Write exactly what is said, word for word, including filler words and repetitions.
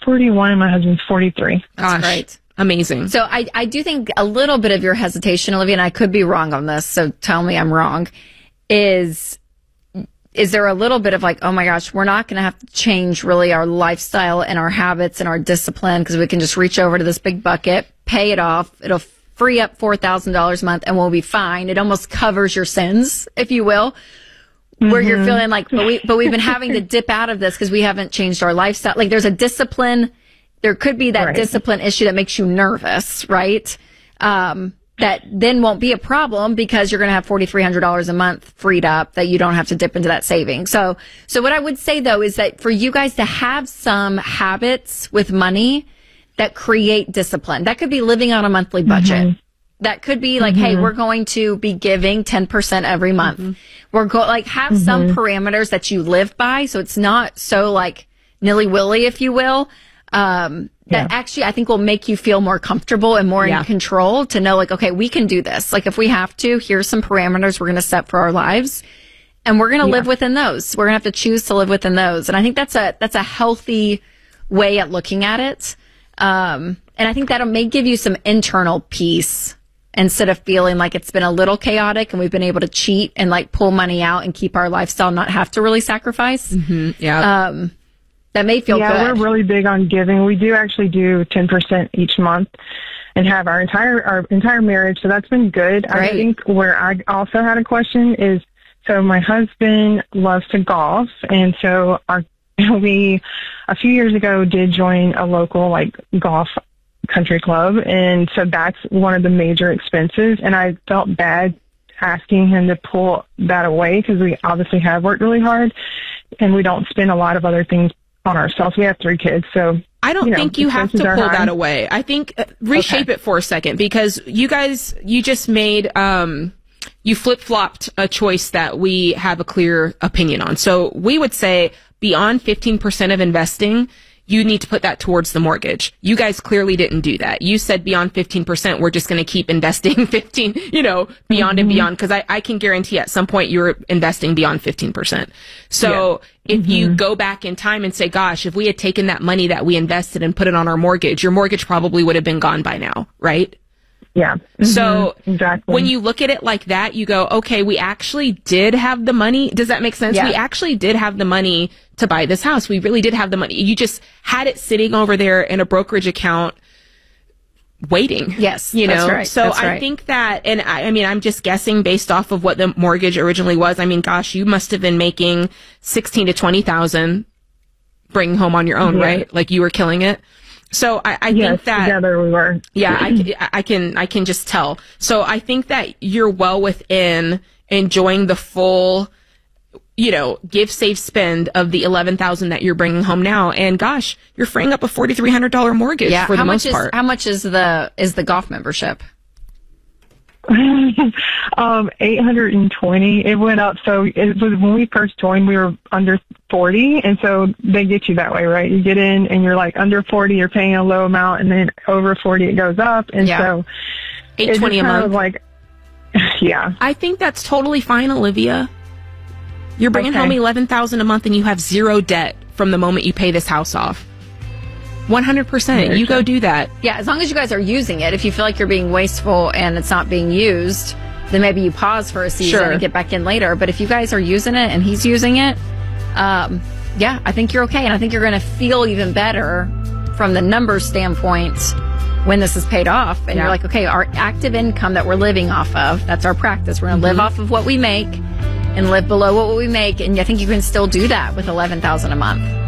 forty-one and my husband's forty-three. That's Gosh. great. Amazing. So I, I do think a little bit of your hesitation, Olivia, and I could be wrong on this, so tell me I'm wrong, is is there a little bit of like, oh my gosh, we're not going to have to change really our lifestyle and our habits and our discipline because we can just reach over to this big bucket, pay it off. It'll free up four thousand dollars a month and we'll be fine. It almost covers your sins, if you will, mm-hmm. where you're feeling like, but, we, but we've been having to dip out of this because we haven't changed our lifestyle. Like there's a discipline. There could be that right. discipline issue that makes you nervous, right? Um, that then won't be a problem because you're going to have four thousand three hundred dollars a month freed up that you don't have to dip into that saving. So, so what I would say though is that for you guys to have some habits with money that create discipline, that could be living on a monthly budget. Mm-hmm. That could be like, mm-hmm. hey, we're going to be giving ten percent every month. Mm-hmm. We're go like have mm-hmm. some parameters that you live by. So it's not so like nilly-willy, if you will. Um, that yeah. actually I think will make you feel more comfortable and more yeah. in control to know like, okay, we can do this. Like if we have to, here's some parameters we're going to set for our lives and we're going to yeah. live within those. We're going to have to choose to live within those. And I think that's a, that's a healthy way at looking at it. Um, and I think that may give you some internal peace instead of feeling like it's been a little chaotic and we've been able to cheat and like pull money out and keep our lifestyle, not have to really sacrifice. Mm-hmm. Yeah. Um, That may feel yeah, good. Yeah, we're really big on giving. We do actually do ten percent each month and have our entire our entire marriage. So that's been good. Great. I think where I also had a question is, so my husband loves to golf. And so our we, a few years ago, did join a local like golf country club. And so that's one of the major expenses. And I felt bad asking him to pull that away because we obviously have worked really hard and we don't spend a lot of other things on ourselves. We have three kids, so I don't you know, think you have to pull that away. I think uh, reshape okay. it for a second because you guys, you just made, um, you flip flopped a choice that we have a clear opinion on. So we would say beyond fifteen percent of investing, you need to put that towards the mortgage. You guys clearly didn't do that. You said beyond fifteen percent, we're just going to keep investing fifteen, you know, beyond mm-hmm. and beyond. Cause I, I can guarantee at some point you're investing beyond fifteen percent. So yeah. if mm-hmm. you go back in time and say, gosh, if we had taken that money that we invested and put it on our mortgage, your mortgage probably would have been gone by now. Right? Yeah. Mm-hmm. So exactly. when you look at it like that, you go, okay, we actually did have the money. Does that make sense? Yeah. We actually did have the money to buy this house. We really did have the money. You just had it sitting over there in a brokerage account waiting. Yes. You know, that's right. so that's I right. think that, and I, I mean, I'm just guessing based off of what the mortgage originally was. I mean, gosh, you must have been making sixteen to twenty thousand bringing home on your own, yeah. right? Like you were killing it. So I, I yes, think that together we were. Yeah, I, I can I can just tell. So I think that you're well within enjoying the full, you know, give, save, spend of the eleven thousand that you're bringing home now. And gosh, you're freeing up a four thousand three hundred dollar mortgage yeah, for the how most much is, part. How much is the is the golf membership? um, eight hundred twenty. It went up. So it was when we first joined, we were under forty. And so they get you that way, right? You get in and you're like under forty, you're paying a low amount, and then over forty, it goes up. And yeah. so eight twenty a month. Like, yeah. I think that's totally fine, Olivia. You're bringing okay. home eleven thousand a month and you have zero debt from the moment you pay this house off. one hundred percent. Very you true. go do that. Yeah, as long as you guys are using it. If you feel like you're being wasteful and it's not being used, then maybe you pause for a season Sure. and get back in later. But if you guys are using it and he's using it, um, yeah, I think you're okay. And I think you're going to feel even better from the numbers standpoint when this is paid off. And Yeah. you're like, okay, our active income that we're living off of, that's our practice. We're going to Mm-hmm. live off of what we make and live below what we make. And I think you can still do that with eleven thousand a month.